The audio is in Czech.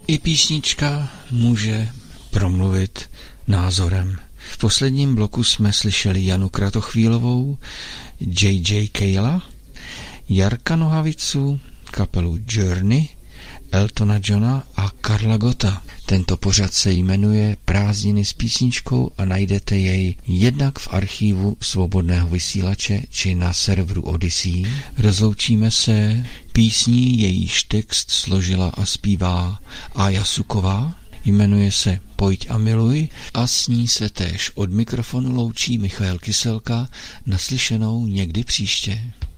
I písnička může promluvit názorem. V posledním bloku jsme slyšeli Janu Kratochvílovou, J.J. Cale'a, Jarka Nohavicu, kapelu Journey, Eltona Johna a Karla Gotta. Tento pořad se jmenuje Prázdniny s písničkou a najdete jej jednak v archívu Svobodného vysílače či na serveru Odyssey. Rozloučíme se písní, jejíž text složila a zpívá Aja Suková. Jmenuje se Pojď a miluj a s ní se též od mikrofonu loučí Michael Kyselka. Naslyšenou někdy příště.